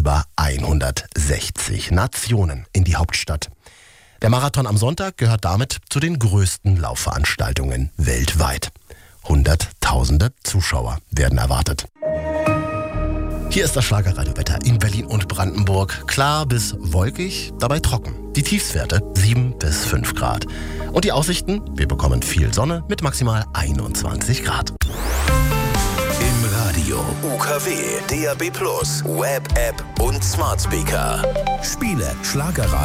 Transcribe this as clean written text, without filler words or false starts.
über 160 Nationen in die Hauptstadt. Der Marathon am Sonntag gehört damit zu den größten Laufveranstaltungen weltweit. Hunderttausende Zuschauer werden erwartet. Hier ist das Schlagerradiowetter in Berlin und Brandenburg. Klar bis wolkig, dabei trocken. Die Tiefstwerte 7 bis 5 Grad. Und die Aussichten? Wir bekommen viel Sonne mit maximal 21 Grad. Im Radio UKW, DAB+, Web-App und Smart Speaker. Spiele Schlagerradio.